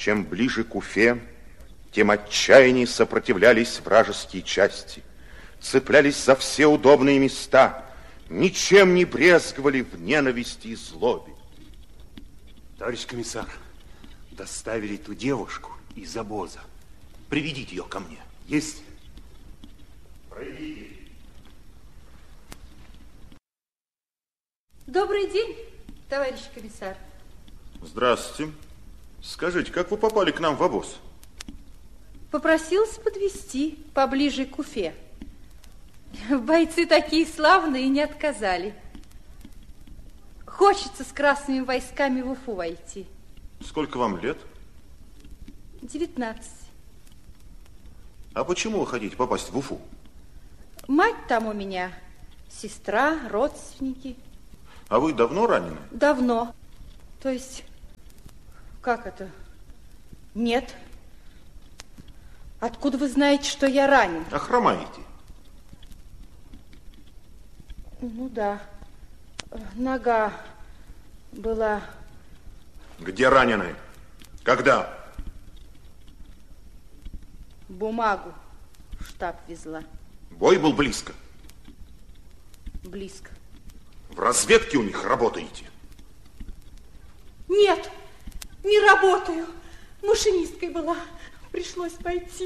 Чем ближе к Уфе, тем отчаяннее сопротивлялись вражеские части, цеплялись за все удобные места, ничем не брезговали в ненависти и злобе. Товарищ комиссар, доставили ту девушку из обоза. Приведите ее ко мне. Есть? Пройдите. Добрый день, товарищ комиссар. Здравствуйте. Скажите, как вы попали к нам в обоз? Попросилась подвезти поближе к Уфе. Бойцы такие славные, не отказали. Хочется с красными войсками в Уфу войти. Сколько вам лет? 19. А почему вы хотите попасть в Уфу? Мать там у меня, сестра, родственники. А вы давно ранены? Давно. То есть, как это? Нет. Откуда вы знаете, что я ранен? А хромаете? Ну да. Нога была... Где ранены? Когда? Бумагу в штаб везла. Бой был близко? Близко. В разведке у них работаете? Нет, не работаю. Машинисткой была. Пришлось пойти.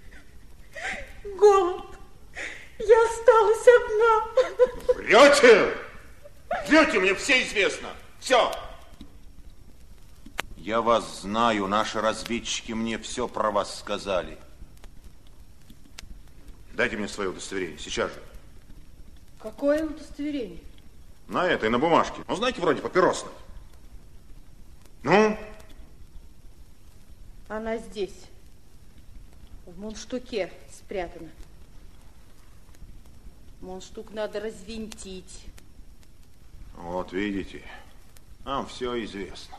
Голод. Я осталась одна. Врете! Врете, мне все известно. Все. Я вас знаю, наши разведчики мне все про вас сказали. Дайте мне свое удостоверение, сейчас же. Какое удостоверение? На этой, на бумажке. Ну, знаете, вроде папиросной. Ну? Она здесь. В мундштуке спрятана. Мундштук надо развинтить. Вот, видите, нам все известно.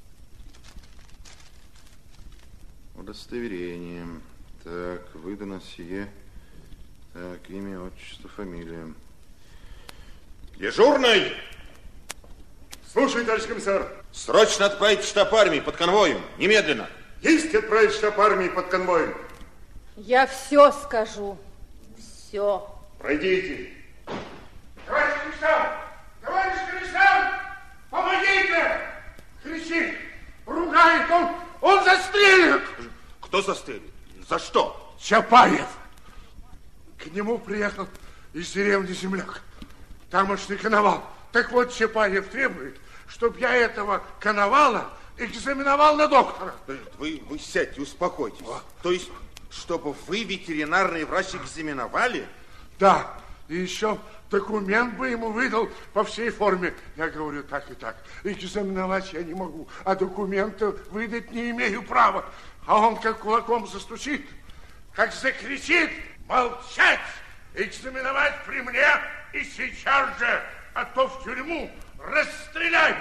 Удостоверение. Так, выдано сие. Так, имя, отчество, фамилия. Дежурный! Слушай, товарищ комиссар. Срочно отправить в штаб армии под конвоем. Немедленно. Есть отправить в штаб армии под конвоем. Я все скажу. Все. Пройдите. Товарищ комиссар! Товарищ комиссар! Помогите! Кричит, ругает, он застрелит! Кто застрелит? За что? Чапаев. К нему приехал из деревни земляк. Тамошний коновал. Так вот, Чапаев требует, чтобы я этого коновала экзаменовал на доктора. Вы сядьте, успокойтесь. То есть, чтобы вы, ветеринарный врач, экзаменовали? Да, и еще документ бы ему выдал по всей форме. Я говорю, так и так. Экзаменовать я не могу, а документы выдать не имею права. А он как кулаком застучит, как закричит: молчать, экзаменовать при мне и сейчас же, а то в тюрьму расстреляю.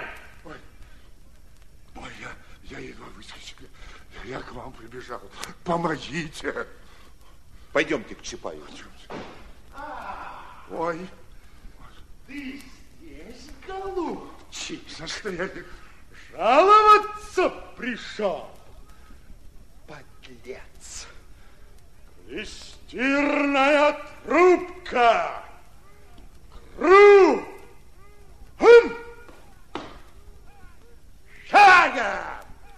Ой, я едва выскочил. Я к вам прибежал. Помогите. Пойдемте к Чапаеву. Ой. Ты здесь, голубчик? За что я жаловаться пришел? Подлец. Крестирная трубка. Шагом.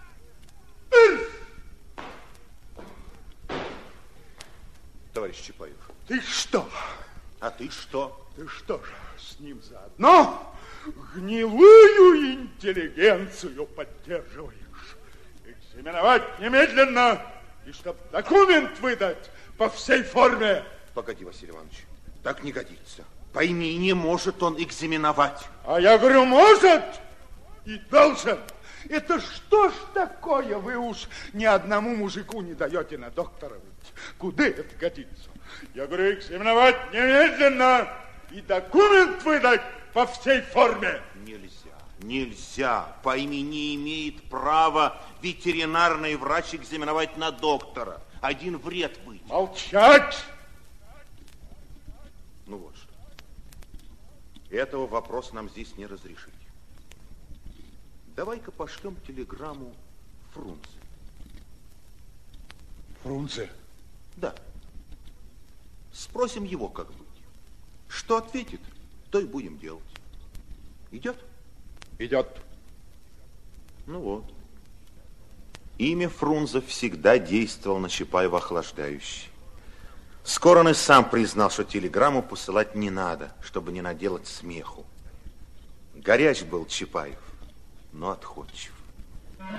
Товарищ Чапаев. Ты что? А ты что? Ты что же, с ним заодно гнилую интеллигенцию поддерживаешь? Экзаменовать немедленно, и чтоб документ выдать по всей форме. Погоди, Василий Иванович, так не годится. Пойми, не может он экзаменовать. А я говорю, может и должен. Это что ж такое? Вы уж ни одному мужику не даете на доктора выйти. Куда это годится? Я говорю, экзаменовать немедленно и документ выдать по всей форме. Нельзя. Пойми, не имеет права ветеринарный врач экзаменовать на доктора. Один вред быть. Молчать! Ну вот что. Этого вопроса нам здесь не разрешить. Давай-ка пошлем телеграмму Фрунзе. Фрунзе? Да. Спросим его, как быть. Что ответит, то и будем делать. Идет? Идет. Ну вот. Имя Фрунзе всегда действовало на Чапаева охлаждающе. Скоро он и сам признал, что телеграмму посылать не надо, чтобы не наделать смеху. Горяч был Чапаев, но отходчив.